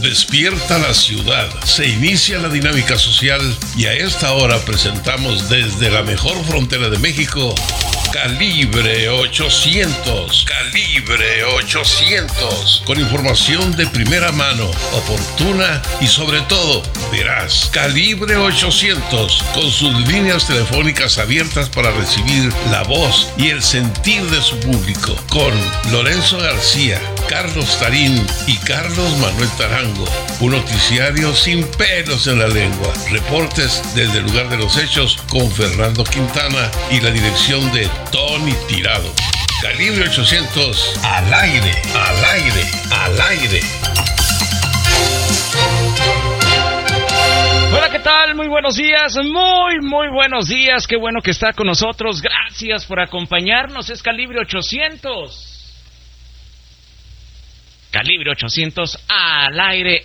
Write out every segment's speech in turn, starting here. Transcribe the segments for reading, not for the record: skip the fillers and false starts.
Despierta la ciudad, se inicia la dinámica social y a esta hora presentamos desde la mejor frontera de México, Calibre 800. Calibre 800. Con información de primera mano, oportuna y sobre todo veraz. Calibre 800. Con sus líneas telefónicas abiertas para recibir la voz y el sentir de su público. Con Lorenzo García, Carlos Tarín y Carlos Manuel Tarango. Un noticiario sin pelos en la lengua. Reportes desde el lugar de los hechos con Fernando Quintana y la dirección de Tony Tirado. Calibre 800, al aire, al aire, al aire. Hola, ¿qué tal? Muy buenos días, muy buenos días. Qué bueno que está con nosotros. Gracias por acompañarnos. Es Calibre 800. Calibre 800 al aire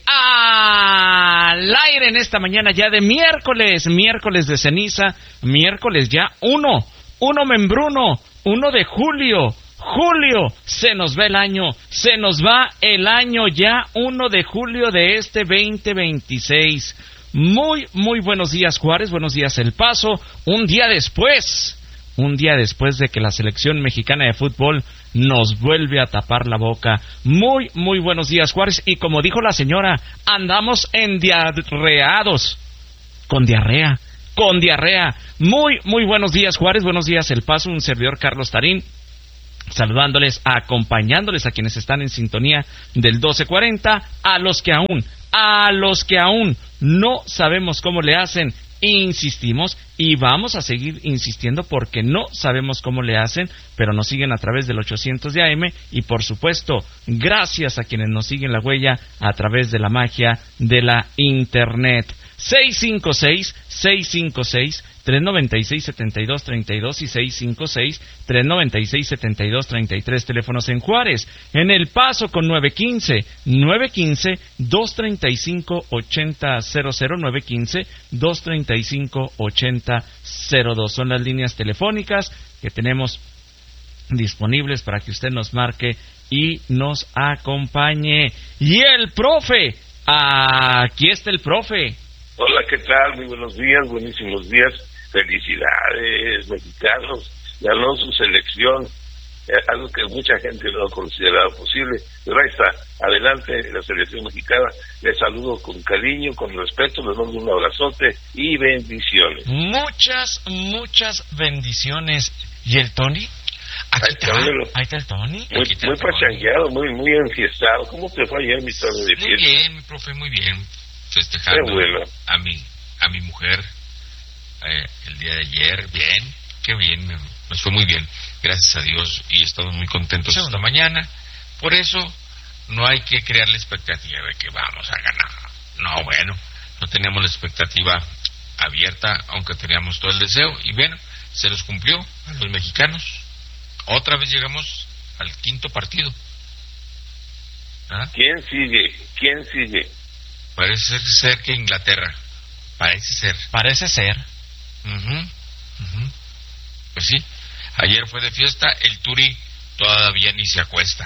en esta mañana ya de miércoles de ceniza, miércoles ya 1 membruno, 1 de julio, se nos va el año ya 1 de julio de este 2026. Muy buenos días Juárez, buenos días El Paso, un día después de que la selección mexicana de fútbol nos vuelve a tapar la boca. Muy buenos días Juárez, y como dijo la señora, andamos endiarreados, con diarrea. Muy buenos días Juárez, buenos días El Paso, un servidor Carlos Tarín, saludándoles, acompañándoles a quienes están en sintonía del 1240, a los que aún no sabemos cómo le hacen. Insistimos y vamos a seguir insistiendo porque no sabemos cómo le hacen, pero nos siguen a través del 800 de AM y por supuesto gracias a quienes nos siguen la huella a través de la magia de la internet. 656-396-7232 y 656-396-7233, teléfonos en Juárez. En El Paso con 915-235-8000, 915-235-8002. Son las líneas telefónicas que tenemos disponibles para que usted nos marque y nos acompañe. Y el profe, aquí está el profe. Hola, ¿qué tal? Muy buenos días, buenísimos días. Felicidades, mexicanos. Ganó su selección, algo que mucha gente no ha considerado posible. Pero ahí está, adelante la selección mexicana. Les saludo con cariño, con respeto, les mando un abrazote y bendiciones. Muchas bendiciones. ¿Y el Tony? Ahí está el Tony. Muy pachangueado, muy enfiestado. ¿Cómo te fue ayer, mi Tony de fiesta? Muy bien, mi profe, muy bien. Festejando a mi mujer el día de ayer, bien, qué bien, nos fue muy bien, gracias a Dios, y estamos muy contentos esta mañana. Por eso no hay que crear la expectativa de que vamos a ganar. No, bueno, no teníamos la expectativa abierta, aunque teníamos todo el deseo, y bueno, se los cumplió a los mexicanos. Otra vez llegamos al 5º partido. ¿Ah? ¿Quién sigue? Parece ser que Inglaterra. Parece ser. Pues sí. Ayer fue de fiesta. El Turi todavía ni se acuesta.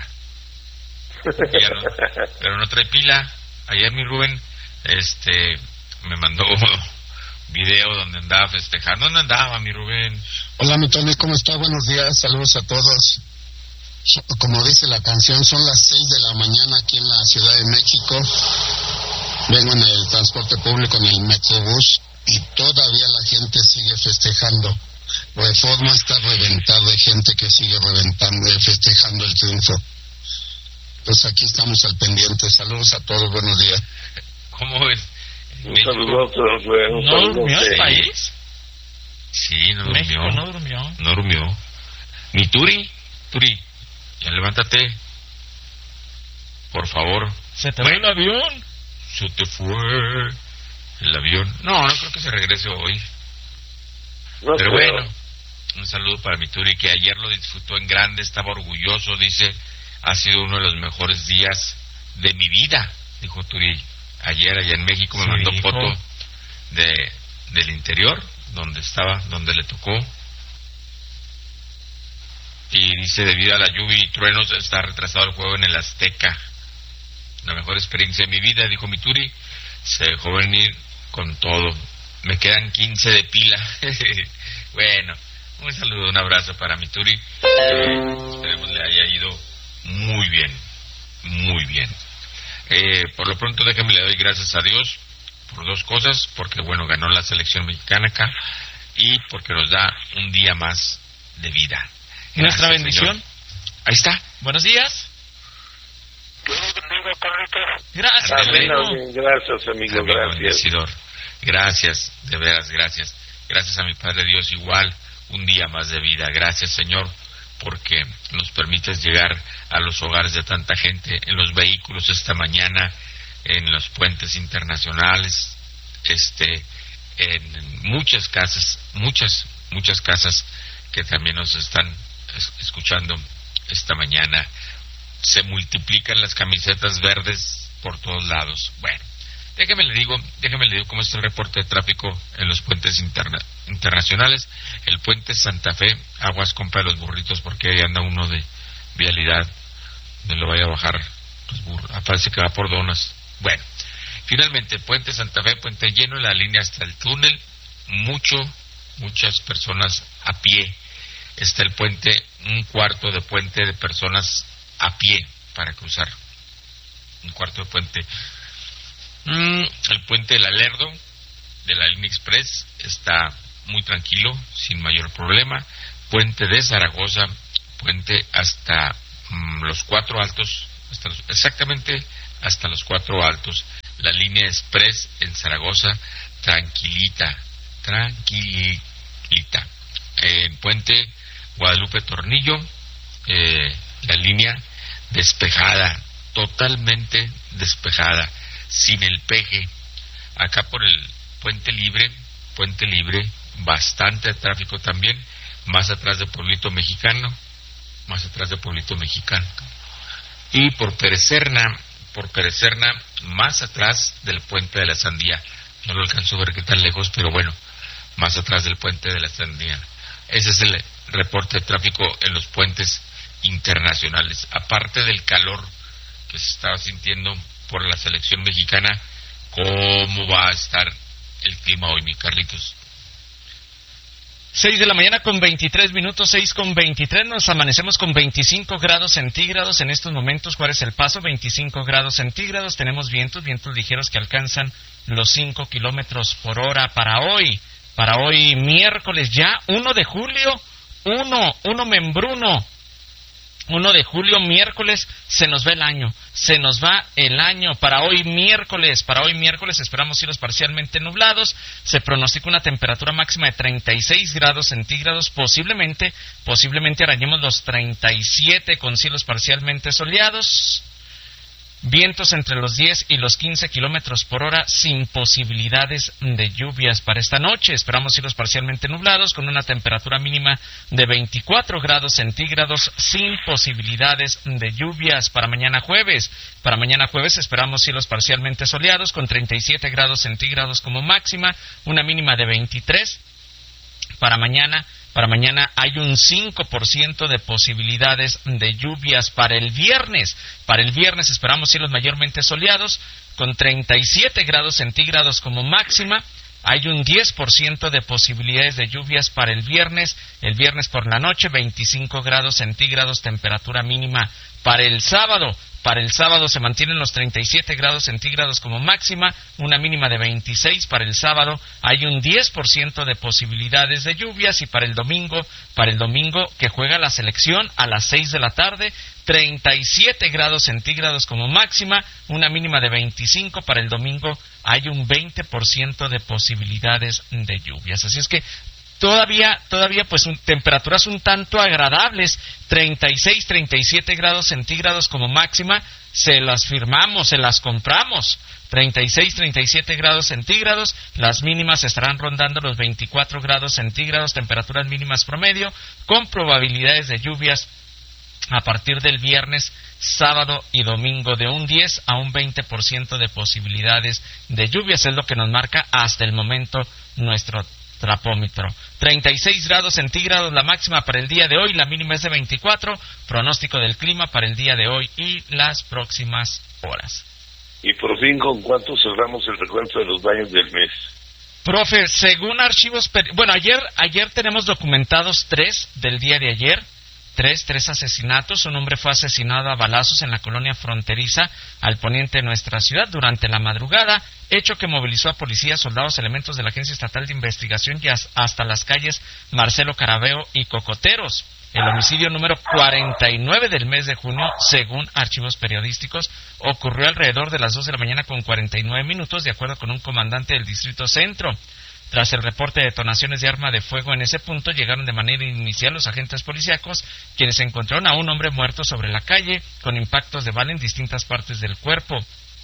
Pero no trae pila. Ayer mi Rubén me mandó video donde andaba festejando. ¿Dónde andaba mi Rubén? Hola mi Tony, ¿cómo está? Buenos días. Saludos a todos. Como dice la canción, son las 6 de la mañana aquí en la Ciudad de México. Vengo en el transporte público, en el Metrobús, y todavía la gente sigue festejando. Reforma está reventado de gente que sigue festejando el triunfo. Pues aquí estamos al pendiente. Saludos a todos, buenos días. ¿Cómo ves? Un saludo a todos. ¿No durmió el país? Sí, no México durmió. No durmió. Mi Turi, ya levántate. Por favor. ¿Se te fue el avión? Se te fue el avión. No creo que se regrese hoy. Pero bueno, un saludo para mi Turi, que ayer lo disfrutó en grande, estaba orgulloso, dice, ha sido uno de los mejores días de mi vida, dijo Turi. Ayer allá en México me mandó foto del interior, donde le tocó. Y dice, debido a la lluvia y truenos, está retrasado el juego en el Azteca. la mejor experiencia de mi vida, dijo mi Turi. Se dejó venir con todo. Me quedan 15 de pila. Bueno, un saludo, un abrazo para mi Turi. Esperemos le haya ido muy bien, muy bien. Por lo pronto déjame le doy gracias a Dios por dos cosas, porque bueno, ganó la selección mexicana acá y porque nos da un día más de vida. Gracias, nuestra bendición. Señor. Ahí está. Buenos días. Gracias, gracias, amigo, gracias. Gracias, de veras, gracias. Gracias a mi Padre Dios igual, un día más de vida. Gracias, Señor, porque nos permites llegar a los hogares de tanta gente, en los vehículos esta mañana, en los puentes internacionales, en muchas casas, muchas casas que también nos están escuchando esta mañana. Se multiplican las camisetas verdes por todos lados. Bueno, déjeme le digo cómo está el reporte de tráfico en los puentes internacionales. El puente Santa Fe, aguas, compra los burritos porque ahí anda uno de vialidad, no lo vaya a bajar los burros, parece que va por donas. Bueno, finalmente, puente Santa Fe, puente lleno, la línea hasta el túnel, muchas personas a pie. Está el puente, un cuarto de puente de personas a pie para cruzar. Un cuarto de puente. El puente del Alerdo, de la línea Express, está muy tranquilo, sin mayor problema. Puente de Zaragoza, puente hasta los Cuatro Altos, exactamente hasta los Cuatro Altos. La línea Express en Zaragoza, tranquilita. Puente Guadalupe Tornillo, la línea despejada, totalmente despejada, sin el peje. Acá por el Puente Libre, bastante tráfico también, más atrás de Pueblito Mexicano, y por Perecerna, más atrás del Puente de la Sandía. No lo alcanzo a ver qué tan lejos, pero bueno, más atrás del Puente de la Sandía. Ese es el reporte de tráfico en los puentes internacionales. Aparte del calor que se estaba sintiendo por la selección mexicana, ¿cómo va a estar el clima hoy, mi Carlitos? 6 de la mañana con 23 minutos, 6:23, nos amanecemos con 25 grados centígrados en estos momentos. Juárez El Paso, 25 grados centígrados, tenemos vientos ligeros que alcanzan los 5 kilómetros por hora para hoy miércoles ya, 1 de julio, 1 membruno. 1 de julio, miércoles, se nos va el año, para hoy miércoles esperamos cielos parcialmente nublados, se pronostica una temperatura máxima de 36 grados centígrados, posiblemente arañemos los 37 con cielos parcialmente soleados, vientos entre los 10 y los 15 kilómetros por hora, sin posibilidades de lluvias para esta noche. Esperamos cielos parcialmente nublados, con una temperatura mínima de 24 grados centígrados, sin posibilidades de lluvias para mañana jueves. Para mañana jueves esperamos cielos parcialmente soleados, con 37 grados centígrados como máxima, una mínima de 23. Para mañana hay un 5% de posibilidades de lluvias. Para el viernes esperamos cielos mayormente soleados, con 37 grados centígrados como máxima. Hay un 10% de posibilidades de lluvias para el viernes por la noche, 25 grados centígrados, temperatura mínima. Para el sábado se mantienen los 37 grados centígrados como máxima, una mínima de 26 para el sábado. Hay un 10% de posibilidades de lluvias. Y para el domingo que juega la selección a las 6 de la tarde, 37 grados centígrados como máxima, una mínima de 25 para el domingo. Hay un 20% de posibilidades de lluvias. Así es que todavía pues temperaturas un tanto agradables, 36, 37 grados centígrados como máxima, se las firmamos, se las compramos. 36, 37 grados centígrados, las mínimas estarán rondando los 24 grados centígrados, temperaturas mínimas promedio, con probabilidades de lluvias a partir del viernes, sábado y domingo, de un 10 a un 20% de posibilidades de lluvias, es lo que nos marca hasta el momento nuestro trapómetro. 36 grados centígrados la máxima para el día de hoy, la mínima es de 24, pronóstico del clima para el día de hoy y las próximas horas. Y por fin, ¿con cuánto cerramos el recuento de los daños del mes? Profe, según archivos... Bueno, ayer tenemos documentados 3 del día de ayer. Tres asesinatos. Un hombre fue asesinado a balazos en la colonia fronteriza al poniente de nuestra ciudad durante la madrugada, hecho que movilizó a policías, soldados, elementos de la Agencia Estatal de Investigación y hasta las calles Marcelo Carabeo y Cocoteros. El homicidio número 49 del mes de junio, según archivos periodísticos, ocurrió alrededor de las 2 de la mañana con 49 minutos, de acuerdo con un comandante del Distrito Centro. Tras el reporte de detonaciones de arma de fuego en ese punto, llegaron de manera inicial los agentes policíacos, quienes encontraron a un hombre muerto sobre la calle, con impactos de bala en distintas partes del cuerpo.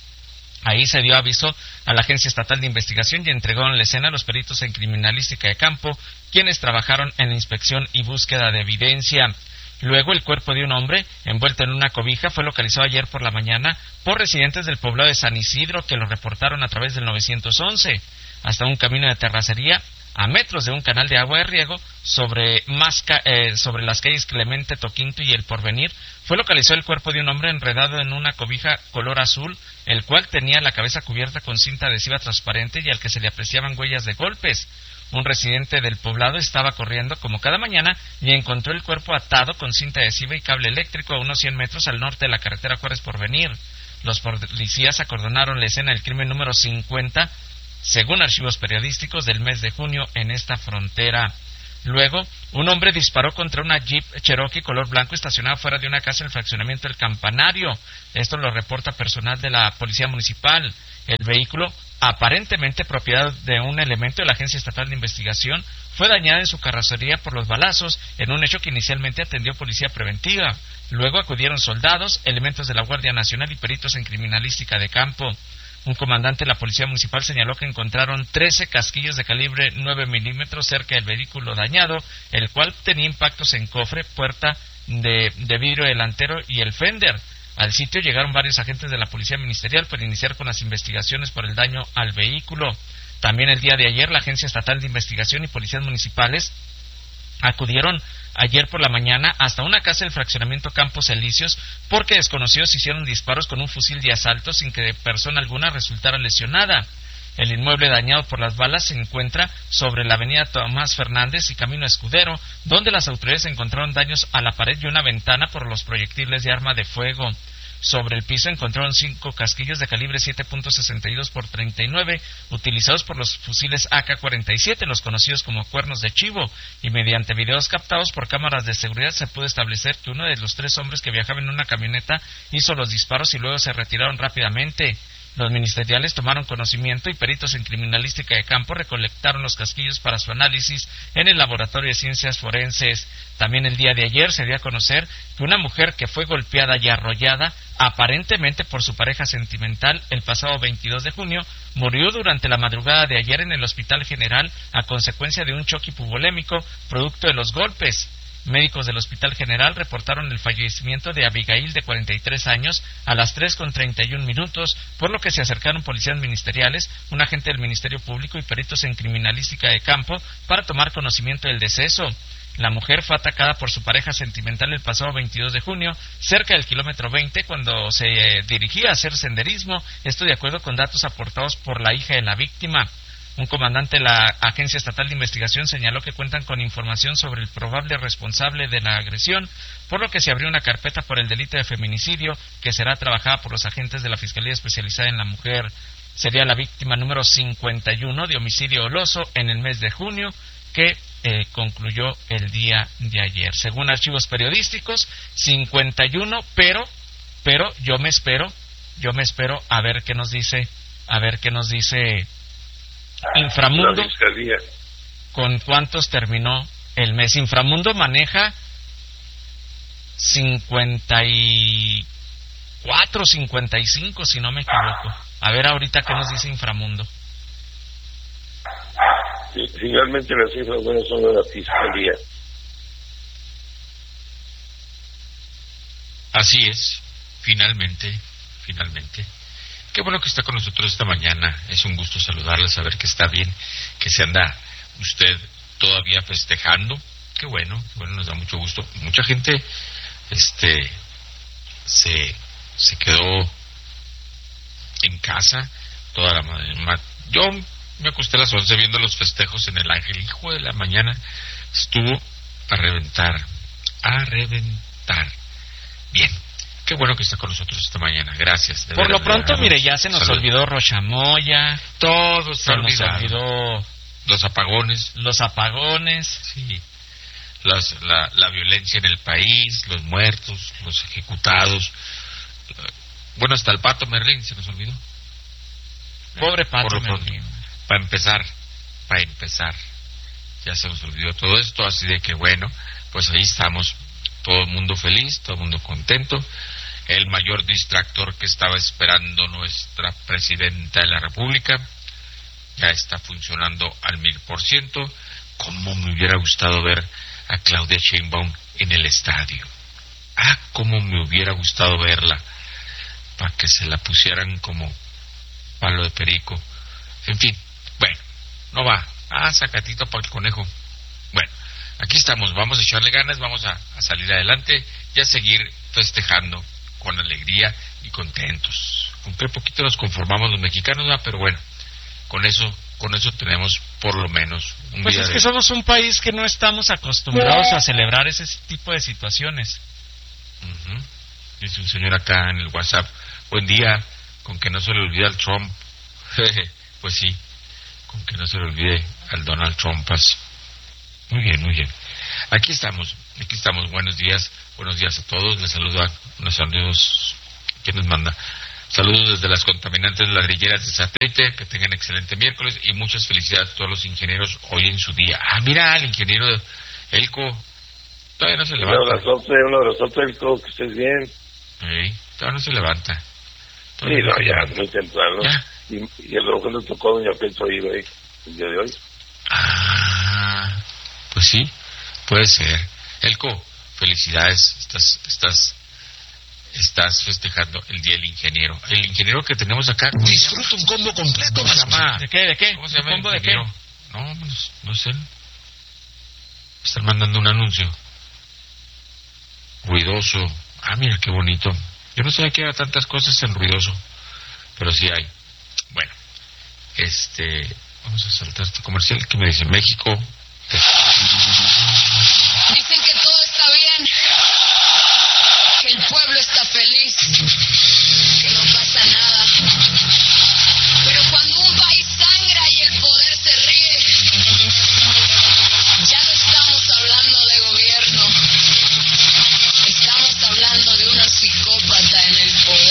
Ahí se dio aviso a la Agencia Estatal de Investigación y entregaron la escena a los peritos en criminalística de campo, quienes trabajaron en la inspección y búsqueda de evidencia. Luego, el cuerpo de un hombre, envuelto en una cobija, fue localizado ayer por la mañana por residentes del poblado de San Isidro, que lo reportaron a través del 911. Hasta un camino de terracería, a metros de un canal de agua de riego, sobre las calles Clemente, Toquinto y El Porvenir, fue localizado el cuerpo de un hombre enredado en una cobija color azul, el cual tenía la cabeza cubierta con cinta adhesiva transparente y al que se le apreciaban huellas de golpes. Un residente del poblado estaba corriendo como cada mañana y encontró el cuerpo atado con cinta adhesiva y cable eléctrico a unos 100 metros al norte de la carretera Juárez Porvenir. Los policías acordonaron la escena del crimen número 50, según archivos periodísticos, del mes de junio en esta frontera. Luego, un hombre disparó contra una Jeep Cherokee color blanco estacionada fuera de una casa en el fraccionamiento El Campanario. Esto lo reporta personal de la Policía Municipal. El vehículo, aparentemente propiedad de un elemento de la Agencia Estatal de Investigación, fue dañada en su carrocería por los balazos, en un hecho que inicialmente atendió Policía Preventiva. Luego acudieron soldados, elementos de la Guardia Nacional y peritos en criminalística de campo. Un comandante de la Policía Municipal señaló que encontraron 13 casquillos de calibre 9 milímetros cerca del vehículo dañado, el cual tenía impactos en cofre, puerta de vidrio delantero y el fender. Al sitio llegaron varios agentes de la Policía Ministerial para iniciar con las investigaciones por el daño al vehículo. También el día de ayer, la Agencia Estatal de Investigación y policías municipales acudieron ayer por la mañana hasta una casa del fraccionamiento Campos Elíseos porque desconocidos hicieron disparos con un fusil de asalto sin que persona alguna resultara lesionada. El inmueble dañado por las balas se encuentra sobre la avenida Tomás Fernández y Camino Escudero, donde las autoridades encontraron daños a la pared y una ventana por los proyectiles de arma de fuego. Sobre el piso encontraron 5 casquillos de calibre 7.62 por 39 utilizados por los fusiles AK-47, los conocidos como cuernos de chivo, y mediante videos captados por cámaras de seguridad se pudo establecer que uno de los 3 hombres que viajaban en una camioneta hizo los disparos y luego se retiraron rápidamente. Los ministeriales tomaron conocimiento y peritos en criminalística de campo recolectaron los casquillos para su análisis en el Laboratorio de Ciencias Forenses. También el día de ayer se dio a conocer que una mujer que fue golpeada y arrollada, aparentemente por su pareja sentimental, el pasado 22 de junio, murió durante la madrugada de ayer en el Hospital General a consecuencia de un choque hipovolémico producto de los golpes. Médicos del Hospital General reportaron el fallecimiento de Abigail, de 43 años, a las 3:31, por lo que se acercaron policías ministeriales, un agente del Ministerio Público y peritos en criminalística de campo para tomar conocimiento del deceso. La mujer fue atacada por su pareja sentimental el pasado 22 de junio, cerca del kilómetro 20, cuando se dirigía a hacer senderismo, esto de acuerdo con datos aportados por la hija de la víctima. Un comandante de la Agencia Estatal de Investigación señaló que cuentan con información sobre el probable responsable de la agresión, por lo que se abrió una carpeta por el delito de feminicidio que será trabajada por los agentes de la Fiscalía Especializada en la Mujer. Sería la víctima número 51 de homicidio doloso en el mes de junio, que concluyó el día de ayer. Según archivos periodísticos, 51, pero yo me espero a ver qué nos dice Inframundo. ¿Con cuántos terminó el mes? Inframundo maneja 54, 55, si no me equivoco. A ver ahorita qué nos dice Inframundo. Sí, finalmente las cifras buenas son de la Fiscalía. Así es, finalmente. Qué bueno que está con nosotros esta mañana. Es un gusto saludarle, saber que está bien, que se anda usted todavía festejando. Qué bueno, nos da mucho gusto. Mucha gente se quedó casa toda la mañana. Yo me acosté a las 11 viendo los festejos en el Ángel. Hijo de la mañana, estuvo a reventar. Bien, qué bueno que está con nosotros esta mañana. Gracias. Por lo pronto, mire, ya se nos olvidó Rochamoya. Todo se nos olvidó. Los apagones. Sí. La violencia en el país, los muertos, los ejecutados. Bueno, hasta el Pato Merlín se nos olvidó. Pobre Pato Merlín. Para empezar, ya se nos olvidó todo esto, así de que bueno, pues ahí estamos, todo el mundo feliz, todo el mundo contento. El mayor distractor que estaba esperando nuestra presidenta de la República ya está funcionando al 1000%. Cómo me hubiera gustado ver a Claudia Sheinbaum en el estadio. Cómo me hubiera gustado verla, para que se la pusieran como palo de perico. En fin, bueno, no va. Sacatito para el conejo. Bueno, aquí estamos, vamos a echarle ganas, vamos a salir adelante y a seguir festejando con alegría y contentos. Con qué poquito nos conformamos los mexicanos, pero bueno, con eso tenemos por lo menos un pues día. Es que somos un país que no estamos acostumbrados a celebrar ese tipo de situaciones. Dice un señor acá en el WhatsApp: buen día, con que no se le olvide al Trump. Pues sí, con que no se le olvide al Donald Trump. Muy bien. Aquí estamos. Buenos días a todos. Les saludos. ¿Quién nos manda? Saludos desde las contaminantes ladrilleras de Satélite. Que tengan excelente miércoles y muchas felicidades a todos los ingenieros hoy en su día. Mira, el ingeniero Elco todavía no se levanta. Un abrazote, Elco, que estés bien. Todavía no se levanta. Sí, no, ya, muy temprano. ¿Ya? Y a lo mejor le tocó a doña Pecho ir ahí el día de hoy. Pues sí, puede ser. Elco, felicidades, estás festejando el día del ingeniero. El ingeniero que tenemos acá. Disfruta un combo completo. ¿De qué? ¿Cómo se llama? ¿Combo de qué? No sé. Están mandando un anuncio ruidoso. Mira qué bonito. Yo no sabía que había tantas cosas en ruidoso, pero sí hay. Bueno, vamos a saltar este comercial que me dice México. Dicen que todo está bien, que el pueblo está feliz.